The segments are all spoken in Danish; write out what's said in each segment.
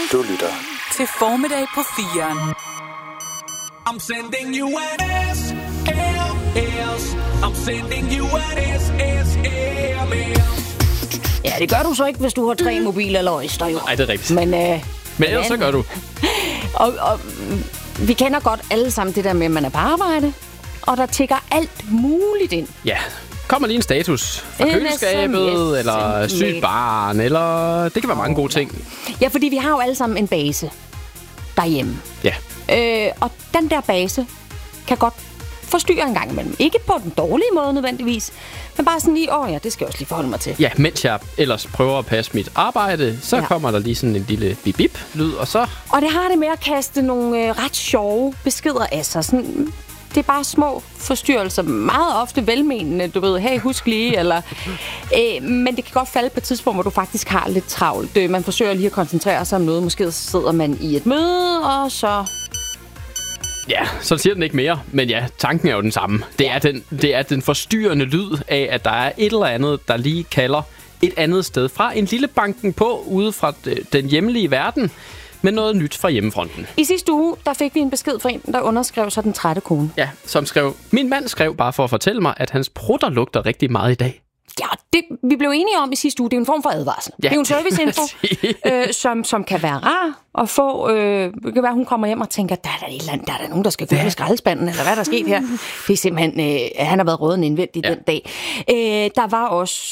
Du lytter til Formiddag på 4'eren. I'm sending you an SLS. I'm sending you an SLS. Ja, det gør du så ikke, hvis du har 3 mobiler eller øjster, jo. Nej, det er rigtigt. Men ellers så gør du. Og vi kender godt alle sammen det der med, at man er på arbejde, og der tikker alt muligt ind. Ja, kommer lige en status fra køleskabet, eller sygt barn, eller det kan være mange gode ting. Ja, fordi vi har jo alle sammen en base derhjemme. Ja. Og den der base kan godt forstyrre en gang imellem. Ikke på den dårlige måde nødvendigvis, men bare sådan lige, ja, det skal jeg også lige forholde mig til. Ja, mens jeg ellers prøver at passe mit arbejde, så kommer der lige sådan en lille bip-bip-lyd, og så... Og det har det med at kaste nogle ret sjove beskeder af sig. Sådan, det er bare små forstyrrelser. Meget ofte velmenende, du ved, hey, husk lige, eller... men det kan godt falde på et tidspunkt, hvor du faktisk har lidt travlt. Man forsøger lige at koncentrere sig om noget. Måske sidder man i et møde, og så... Ja, så siger den ikke mere, men ja, tanken er jo den samme. Det er den forstyrrende lyd af, at der er et eller andet, der lige kalder et andet sted fra. En lille banken på, ude fra den hjemlige verden, med noget nyt fra hjemmefronten. I sidste uge, der fik vi en besked fra en, der underskrev sig den trætte kone. Ja, som skrev, min mand skrev bare for at fortælle mig, at hans prutter lugter rigtig meget i dag. Ja, det vi blev enige om i sidste uge, det er en form for advarsel. Ja, det er jo en serviceinfo, som kan være rar at få. Det kan være, hun kommer hjem og tænker, der er et eller andet, der er nogen, der skal gå med skraldespanden, eller hvad der er sket her. Det er simpelthen, han har været råden indvendigt den dag. Der var også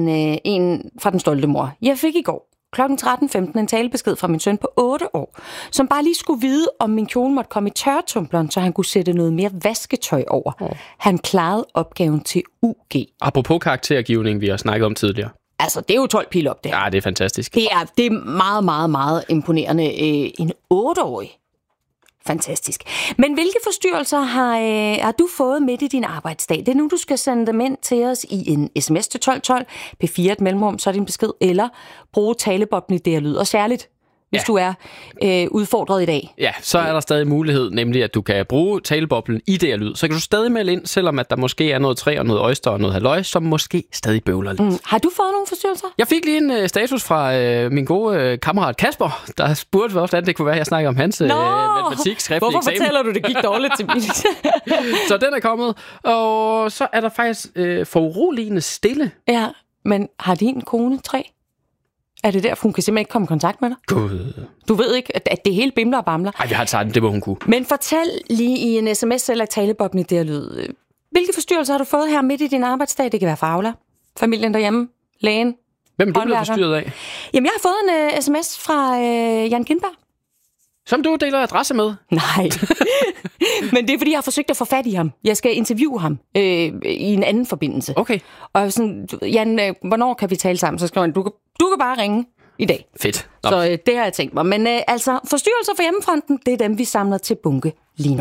en fra den stolte mor. Jeg fik i går kl. 13.15 en talebesked fra min søn på 8 år, som bare lige skulle vide, om min kjole måtte komme i tørretumbleren, så han kunne sætte noget mere vasketøj over. Han klarede opgaven til UG. Apropos karaktergivning, vi har snakket om tidligere. Altså, det er jo 12 pil op, det her. Ja, det er fantastisk. Det er meget, meget, meget imponerende. En 8-årig. Fantastisk. Men hvilke forstyrrelser har du fået midt i din arbejdsdag? Det er nu, du skal sende dem ind til os i en sms til 1212, P4 et mellemrum, så er din besked, eller bruge taleboblen i det her lyd. Og særligt, hvis du er udfordret i dag. Ja, så er der stadig mulighed, nemlig at du kan bruge taleboblen i det her lyd. Så kan du stadig melde ind, selvom at der måske er noget træ og noget oyster og noget halløj, som måske stadig bøvler lidt. Har du fået nogle forstyrrelser? Jeg fik lige en status fra min gode kammerat Kasper, der spurgte, hvordan det kunne være, at jeg snakker om hans matematik skriftlige Hvorfor eksamen. fortæller du, det gik dårligt til mig? Så den er kommet, og så er der faktisk foruroligende stille. Ja, men har din kone 3? Er det derfor, hun kan simpelthen ikke komme i kontakt med dig? Gud. Du ved ikke, at det hele bimler og bamler? Nej, vi har taget det, hvor hun kunne. Men fortæl lige i en sms eller taleboblen i det her lyd. Hvilke forstyrrelser har du fået her midt i din arbejdsdag? Det kan være Fagla, familien derhjemme, lægen. Hvem er du blevet forstyrret af? Jamen, jeg har fået en sms fra Jan Kindberg. Som du deler adresse med? Nej, men det er, fordi jeg har forsøgt at få fat i ham. Jeg skal interviewe ham i en anden forbindelse. Okay. Og sådan, Jan, hvornår kan vi tale sammen? Så skriver han, du kan bare ringe i dag. Fedt. Så det har jeg tænkt mig. Men altså, forstyrrelser for hjemmefronten, det er dem, vi samler til bunke lige nu.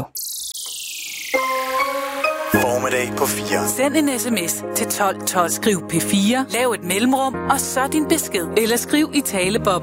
Formiddag på 4. Send en sms til 1212. Skriv P4, lav et mellemrum, og så din besked. Eller skriv i taleboblen.